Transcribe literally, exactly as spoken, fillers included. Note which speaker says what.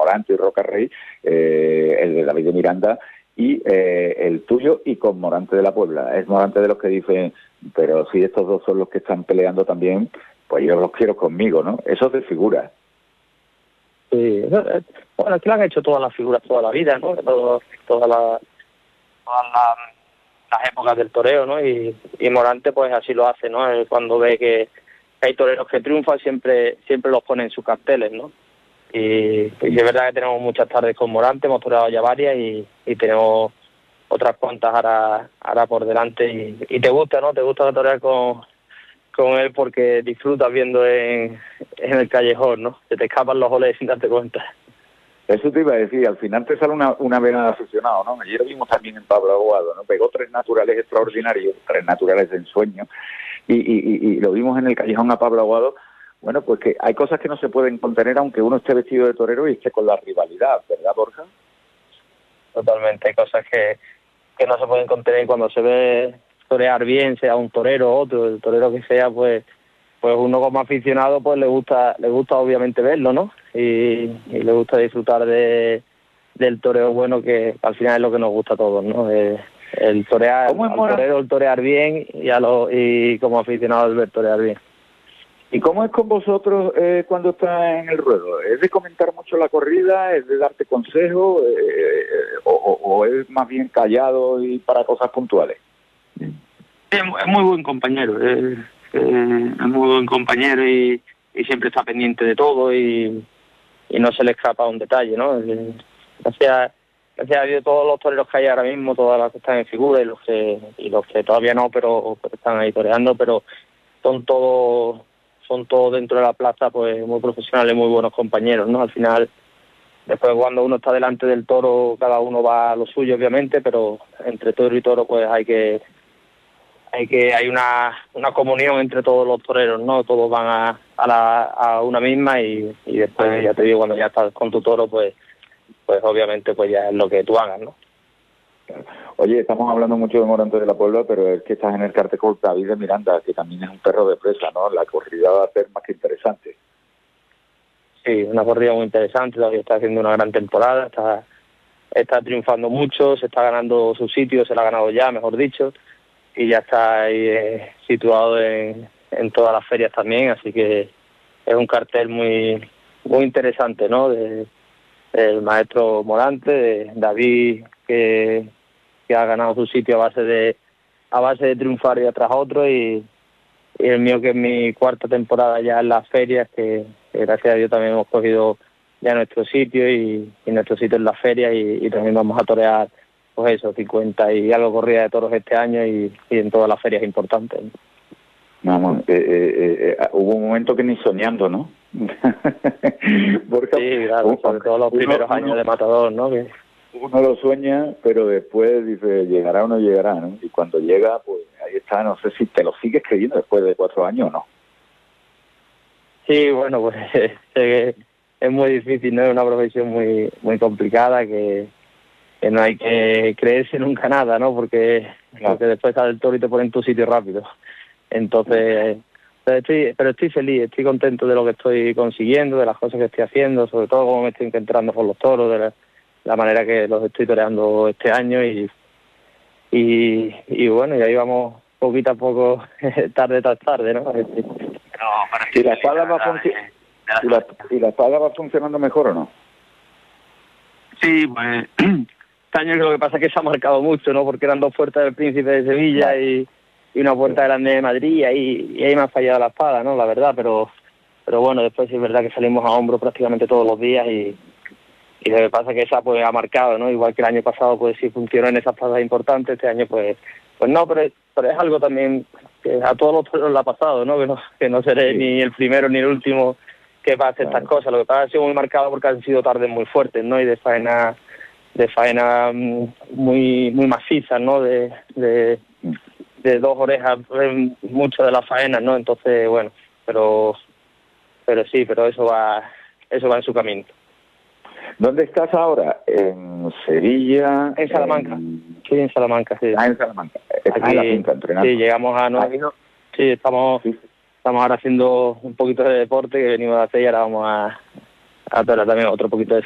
Speaker 1: Morante y Roca Rey, eh, el de David de Miranda y eh, el tuyo, y con Morante de la Puebla. Es Morante de los que dicen, pero si estos dos son los que están peleando también, pues yo los quiero conmigo, ¿no? Eso es de figura.
Speaker 2: Sí, bueno, aquí lo han hecho todas las figuras toda la vida, ¿no? Todo, toda la, todas la, las épocas del toreo, ¿no? Y, y Morante pues así lo hace, ¿no? Cuando ve que hay toreros que triunfan, siempre siempre los pone en sus carteles, ¿no? Y, y es verdad que tenemos muchas tardes con Morante, hemos toreado ya varias y, y tenemos otras cuantas ahora, ahora por delante. Y, y te gusta, ¿no? Te gusta torear con, con él porque disfrutas viendo en, en el callejón, ¿no? Se te escapan los goles sin darte cuenta.
Speaker 1: Eso te iba a decir, al final te sale una, una vena de aficionado, ¿no? Ayer vimos también en Pablo Aguado, ¿no? Pegó tres naturales extraordinarios, tres naturales de ensueño, y, y, y, y lo vimos en el callejón a Pablo Aguado. Bueno, pues que hay cosas que no se pueden contener aunque uno esté vestido de torero y esté con la rivalidad, ¿verdad, Borja?
Speaker 2: Totalmente, hay cosas que, que no se pueden contener cuando se ve torear bien, sea un torero o otro, el torero que sea, pues pues uno como aficionado pues le gusta le gusta obviamente verlo, ¿no? Y, y le gusta disfrutar de del toreo bueno, que al final es lo que nos gusta a todos, ¿no? El, el torear, al torero el torear bien y a lo, y como aficionado el ver torear bien.
Speaker 1: ¿Y cómo es con vosotros eh, cuando estás en el ruedo? ¿Es de comentar mucho la corrida? ¿Es de darte consejos? Eh, o, o, ¿O es más bien callado y para cosas puntuales?
Speaker 2: Es, es muy buen compañero, es, es muy buen compañero y, y siempre está pendiente de todo y, y no se le escapa un detalle, ¿no? Gracias, gracias a Dios, todos los toreros que hay ahora mismo, todas las que están en figura y los que y los que todavía no, pero, pero están ahí toreando, pero son todos son todos dentro de la plaza pues muy profesionales, muy buenos compañeros, ¿no? Al final, después cuando uno está delante del toro, cada uno va a lo suyo, obviamente, pero entre toro y toro pues hay que hay que hay una una comunión entre todos los toreros, ¿no? Todos van a a, la, a una misma y, y después, ya te digo, cuando ya estás con tu toro, pues pues obviamente pues ya es lo que tú hagas, ¿no?
Speaker 1: Oye, estamos hablando mucho de Morante de la Puebla, pero es que estás en el cartel con David de Miranda, que también es un perro de presa, ¿no? La corrida va a ser más que interesante.
Speaker 2: Sí, una corrida muy interesante. David está haciendo una gran temporada, está está triunfando mucho, se está ganando su sitio, se lo ha ganado ya, mejor dicho, y ya está ahí eh, situado en, en todas las ferias también, así que es un cartel muy muy interesante, ¿no? De, del maestro Morante, de David, que que ha ganado su sitio a base de a base de triunfar y tras otro, y, y el mío, que es mi cuarta temporada ya en las ferias, que, que gracias a Dios también hemos cogido ya nuestro sitio y, y nuestro sitio en las ferias, y, y también vamos a torear pues eso, cincuenta y algo corrida de toros este año y, y en todas las ferias importantes, ¿no?
Speaker 1: Vamos, eh, eh, eh, hubo un momento que ni soñando, ¿no? Porque,
Speaker 2: sí, claro, sobre todo los primeros uno, años uno, de Matador, ¿no? Que
Speaker 1: uno lo sueña, pero después dice, llegará o no llegará, ¿no? Y cuando llega, pues ahí está. No sé si te lo sigues creyendo después de cuatro años o no.
Speaker 2: Sí, bueno, pues es, es muy difícil, ¿no? Es una profesión muy muy complicada, que, que no hay que creerse nunca nada, ¿no? Porque, claro, porque después sale el toro y te pone en tu sitio rápido. Entonces, pero estoy, pero estoy feliz, estoy contento de lo que estoy consiguiendo, de las cosas que estoy haciendo, sobre todo cómo me estoy encontrando con los toros, de la, la manera que los estoy toreando este año, y, y, y bueno, y ahí vamos poquito a poco, tarde tras tarde, ¿no?
Speaker 1: Pero, ¿Y la espada va funcionando? ¿Y la, ¿Y la espada va funcionando mejor o no?
Speaker 2: Sí, pues este año lo que pasa es que se ha marcado mucho, ¿no? Porque eran dos puertas del Príncipe de Sevilla, claro, y, y una puerta grande de Madrid, y, y ahí me ha fallado la espada, ¿no? La verdad, pero pero bueno, después sí es verdad que salimos a hombro prácticamente todos los días, y, y lo que pasa es que esa pues ha marcado, ¿no? Igual que el año pasado pues sí funcionó en esas plazas importantes, este año pues pues no, pero, pero es algo también que a todos los toreros le ha pasado, ¿no? Que no, que no seré sí. ni el primero ni el último que pase claro. estas cosas. Lo que pasa es que ha sido muy marcado porque han sido tardes muy fuertes, ¿no? Y de faena de faena muy muy macizas, ¿no? De, de, de dos orejas, mucho de las faenas, ¿no? Entonces, bueno, pero pero sí, pero eso va eso va en su camino.
Speaker 1: ¿Dónde estás ahora? ¿En Sevilla?
Speaker 2: En Salamanca. En... Sí, en Salamanca, sí.
Speaker 1: Ah, en Salamanca. ¿Estás en la finca entrenando?
Speaker 2: Sí, llegamos a nueve. Sí, estamos, sí. estamos ahora haciendo un poquito de deporte, que venimos de hacer, y ahora vamos a, a hacer también otro poquito de